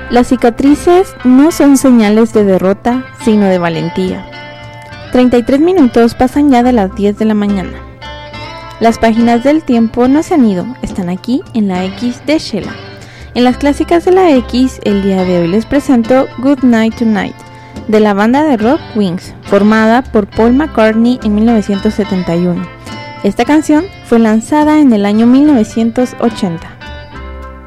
Las cicatrices no son señales de derrota, sino de valentía. 33 minutos pasan ya de las 10 de la mañana. Las páginas del tiempo no se han ido, están aquí en la X de Sheila. En las clásicas de la X, el día de hoy les presento Good Night Tonight, de la banda de rock Wings, formada por Paul McCartney en 1971. Esta canción fue lanzada en el año 1980.